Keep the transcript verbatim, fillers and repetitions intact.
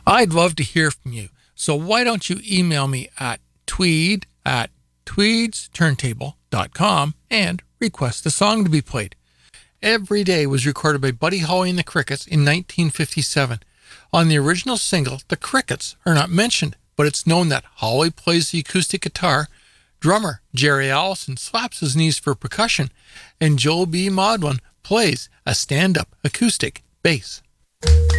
I'd love to hear from you. So why don't you email me at tweed at tweeds turntable dot com and request a song to be played. Every Day was recorded by Buddy Holly and the Crickets in nineteen fifty-seven. On the original single, the Crickets are not mentioned, but it's known that Holly plays the acoustic guitar, drummer Jerry Allison slaps his knees for percussion, and Joel B. Maudlin plays a stand-up acoustic bass.